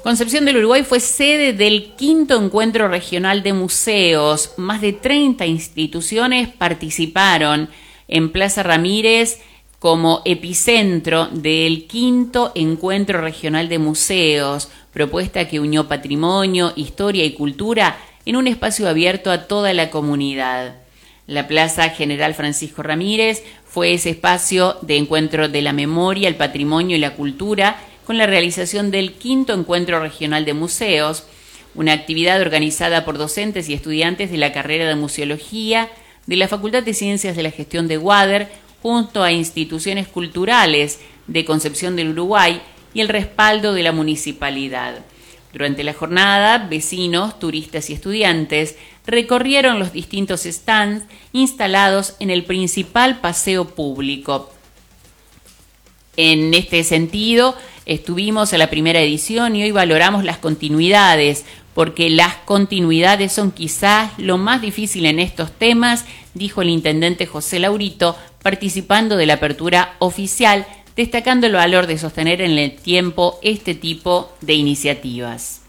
Concepción del Uruguay fue sede del 5º Encuentro Regional de Museos. Más de 30 instituciones participaron en Plaza Ramírez como epicentro del 5º Encuentro Regional de Museos, propuesta que unió patrimonio, historia y cultura en un espacio abierto a toda la comunidad. La Plaza General Francisco Ramírez fue ese espacio de encuentro de la memoria, el patrimonio y la cultura, con la realización del 5º Encuentro Regional de Museos, una actividad organizada por docentes y estudiantes de la carrera de Museología de la Facultad de Ciencias de la Gestión de Wader, junto a instituciones culturales de Concepción del Uruguay y el respaldo de la municipalidad. Durante la jornada, vecinos, turistas y estudiantes recorrieron los distintos stands instalados en el principal paseo público. En este sentido, estuvimos a la primera edición y hoy valoramos las continuidades, porque las continuidades son quizás lo más difícil en estos temas, dijo el intendente José Laurito, participando de la apertura oficial, destacando el valor de sostener en el tiempo este tipo de iniciativas.